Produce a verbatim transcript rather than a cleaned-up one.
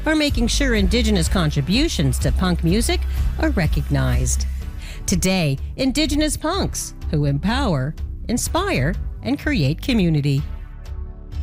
or making sure Indigenous contributions to punk music are recognized. Today, Indigenous punks who empower, inspire, and create community.